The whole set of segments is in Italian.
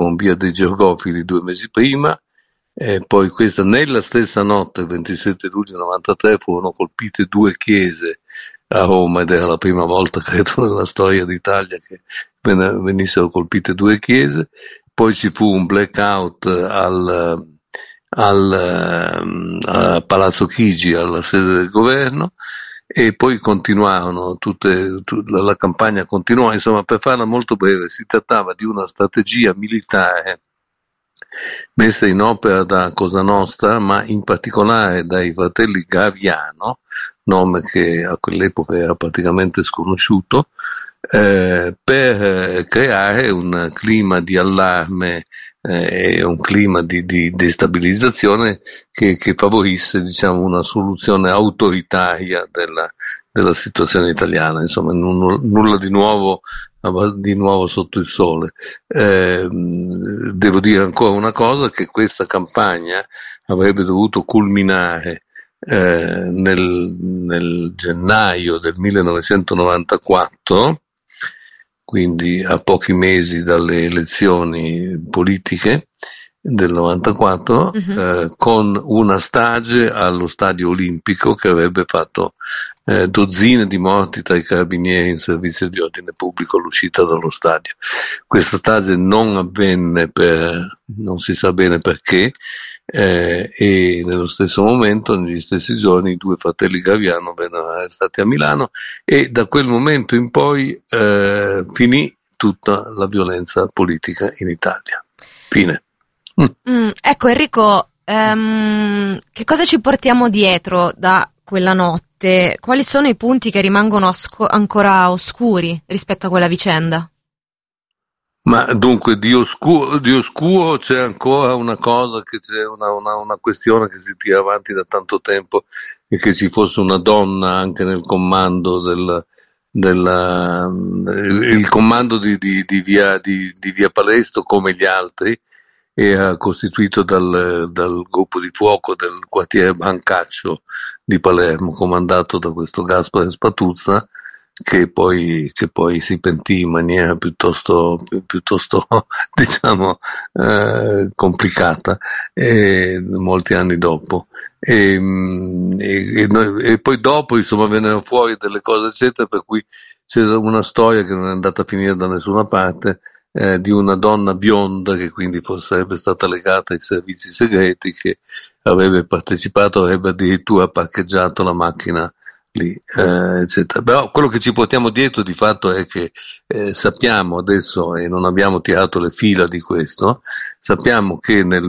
con Via dei Georgofili 2 mesi prima, poi questa nella stessa notte, il 27 luglio 93, furono colpite 2 chiese a Roma ed era la prima volta, credo, nella storia d'Italia che venissero colpite 2 chiese. Poi ci fu un blackout a Palazzo Chigi, alla sede del governo, e poi continuarono la campagna continuò. Insomma, per farla molto breve, si trattava di una strategia militare messa in opera da Cosa Nostra, ma in particolare dai fratelli Graviano, nome che a quell'epoca era praticamente sconosciuto, per creare un clima di allarme e un clima di destabilizzazione che favorisse, diciamo, una soluzione autoritaria della situazione italiana. Insomma, nulla di nuovo sotto il sole. Devo dire ancora una cosa, che questa campagna avrebbe dovuto culminare nel gennaio del 1994, quindi a pochi mesi dalle elezioni politiche del 94, con una strage allo Stadio Olimpico che avrebbe fatto dozzine di morti tra i carabinieri in servizio di ordine pubblico all'uscita dallo stadio. Questa strage non avvenne non si sa bene perché, e nello stesso momento, negli stessi giorni, i 2 fratelli Graviano vennero arrestati a Milano, e da quel momento in poi finì tutta la violenza politica in Italia. Fine. Ecco Enrico, che cosa ci portiamo dietro da quella notte? Quali sono i punti che rimangono ancora oscuri rispetto a quella vicenda? Ma dunque di oscuro c'è ancora una cosa, che c'è una questione che si tira avanti da tanto tempo, e che ci fosse una donna anche nel comando il comando di via Palestro, come gli altri, era costituito dal gruppo di fuoco del quartiere Brancaccio di Palermo, comandato da questo Gaspare Spatuzza, che poi si pentì in maniera piuttosto diciamo complicata, molti anni dopo, e poi dopo, insomma, vennero fuori delle cose eccetera, per cui c'era una storia che non è andata a finire da nessuna parte, di una donna bionda che quindi sarebbe stata legata ai servizi segreti, che avrebbe partecipato, avrebbe addirittura parcheggiato la macchina lì, eccetera. Però quello che ci portiamo dietro di fatto è che sappiamo adesso, e non abbiamo tirato le fila di questo, sappiamo che nel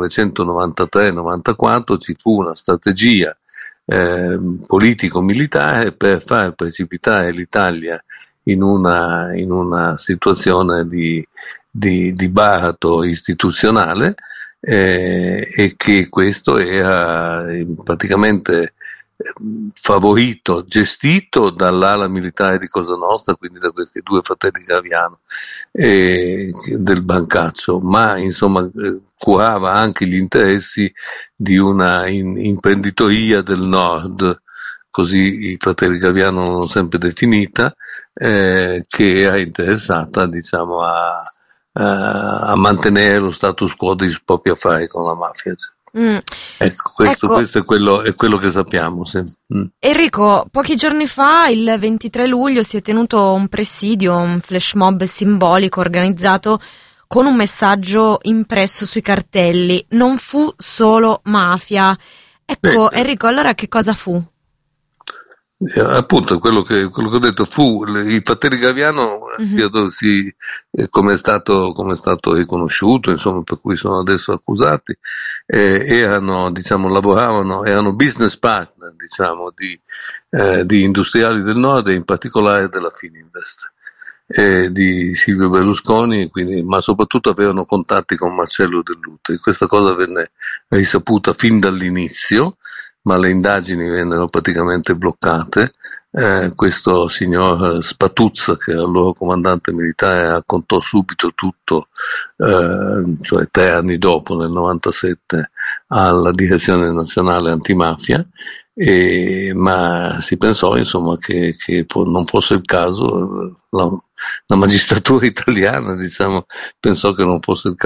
1993-94 ci fu una strategia politico-militare per far precipitare l'Italia in una situazione di baratro istituzionale, e che questo era praticamente favorito, gestito dall'ala militare di Cosa Nostra, quindi da questi 2 fratelli Graviano del Brancaccio, ma insomma curava anche gli interessi di una imprenditoria del nord, così i fratelli Graviano l'hanno sempre definita, che era interessata, diciamo, a mantenere lo status quo dei propri affari con la mafia. Ecco, questo è quello che sappiamo. Sì. Enrico, pochi giorni fa, il 23 luglio, si è tenuto un presidio, un flash mob simbolico organizzato con un messaggio impresso sui cartelli: non fu solo mafia. Ecco, Enrico, allora che cosa fu? Appunto, quello che ho detto, i fratelli Graviano, come è stato riconosciuto, insomma, per cui sono adesso accusati, erano business partner, diciamo, di industriali del nord, e in particolare della Fininvest, di Silvio Berlusconi, quindi, ma soprattutto avevano contatti con Marcello Dell'Utri. Questa cosa venne risaputa fin dall'inizio, ma le indagini vennero praticamente bloccate. Questo signor Spatuzza, che era il loro comandante militare, raccontò subito tutto, cioè 3 anni dopo, nel 97, alla Direzione Nazionale Antimafia, ma si pensò, insomma, che non fosse il caso. La magistratura italiana, diciamo, pensò che non fosse il caso